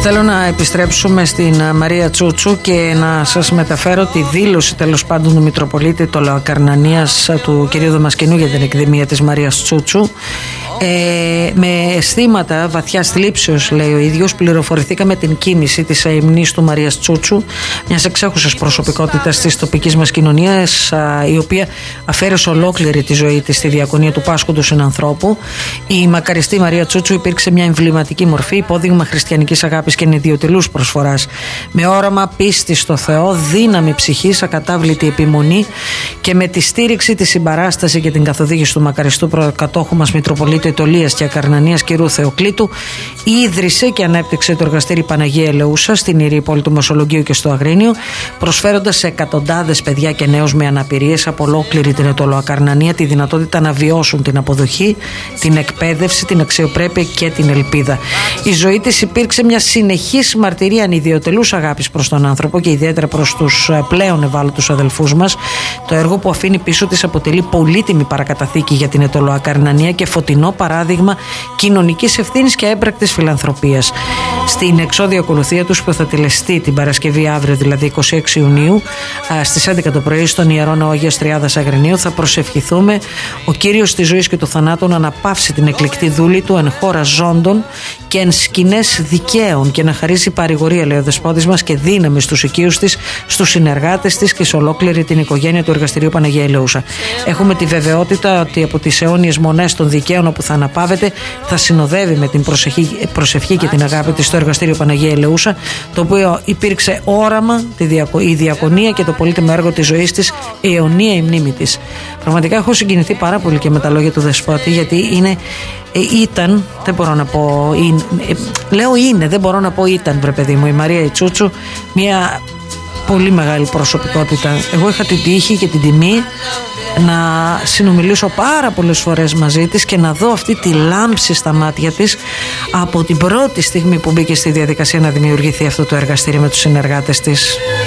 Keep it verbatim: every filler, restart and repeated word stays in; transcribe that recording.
Θέλω να επιστρέψουμε στην Μαρία Τσούτσου και να σας μεταφέρω τη δήλωση τέλος πάντων του Μητροπολίτη Τολοακαρνανίας του κ. Δαμασκηνού για την εκδημία της Μαρίας Τσούτσου. Ε, με αισθήματα βαθιάς θλίψεως, λέει ο ίδιος, πληροφορηθήκαμε την κίνηση της αιμνής του Μαρίας Τσούτσου, μιας εξέχουσας προσωπικότητας της τοπικής μας κοινωνίας, η οποία αφαίρεσε ολόκληρη τη ζωή της στη διακονία του πάσχοντο συνανθρώπου. Η μακαριστή Μαρία Τσούτσου υπήρξε μια εμβληματική μορφή, υπόδειγμα χριστιανικής αγάπης και ιδιωτελούς προσφοράς, με όραμα, πίστη στο Θεό, δύναμη ψυχής, ακατάβλητη επιμονή και με τη στήριξη, τη συμπαράσταση και την καθοδήγηση του μακαριστού προκατόχου μας Μητροπολίτη Αιτωλείας και Ακαρνανίας κ. Θεοκλήτου, ίδρυσε και ανέπτυξε το εργαστήρι Παναγία Ελεούσα στην ιερή πόλη του Μεσολογγίου και στο Αγρίνιο, προσφέροντας σε εκατοντάδες παιδιά και νέους με αναπηρίες από ολόκληρη την Αιτωλοακαρνανία τη δυνατότητα να βιώσουν την αποδοχή, την εκπαίδευση, την αξιοπρέπεια και την ελπίδα. Η ζωή της υπήρξε μια συνεχής μαρτυρία ανιδιοτελούς αγάπης προς τον άνθρωπο και ιδιαίτερα προς τους πλέον ευάλωτους αδελφούς μας. Το έργο που αφήνει πίσω της αποτελεί πολύτιμη παρακαταθήκη για την Αιτωλοακαρνανία και φωτεινό παράδειγμα κοινωνικής ευθύνης και έμπρακτης φιλανθρωπίας. Στην εξώδια ακολουθία τους που θα τηλεστεί την Παρασκευή αύριο, δηλαδή είκοσι έξι Ιουνίου, στις έντεκα το πρωί στον Ιερό Ναό Αγίας Τριάδας Αγρινίου, θα προσευχηθούμε ο Κύριος της ζωής και του θανάτου να αναπαύσει την εκλεκτή δούλη του εν χώρα ζώντων και εν σκηνές δικαίων και να χαρίσει παρηγορία, λέει ο Δεσπότης μας, και δύναμη στους οικείους της, στους συνεργάτες της και σε ολόκληρη την οικογένεια του Εργαστηρίου Παναγία Ελεούσα. Έχουμε τη βεβαιότητα ότι από τις αιώνιες μονές των δικαίων όπου θα αναπαύεται θα συνοδεύει με την προσευχή, προσευχή και την αγάπη της στο Εργαστήριο Παναγία Ελεούσα, το οποίο υπήρξε όραμα, η διακονία και το πολύτιμο έργο της ζωής της, αιωνία η μνήμη της. Πραγματικά έχω συγκινηθεί πάρα πολύ και με τα λόγια του Δεσπότη, γιατί είναι, ε, ήταν, δεν μπορώ να πω, είναι, ε, λέω είναι, δεν μπορώ να πω ήταν, βρε παιδί μου, η Μαρία Τσούτσου, μια πολύ μεγάλη προσωπικότητα. Εγώ είχα την τύχη και την τιμή να συνομιλήσω πάρα πολλές φορές μαζί της και να δω αυτή τη λάμψη στα μάτια της από την πρώτη στιγμή που μπήκε στη διαδικασία να δημιουργηθεί αυτό το εργαστήρι με τους συνεργάτες της.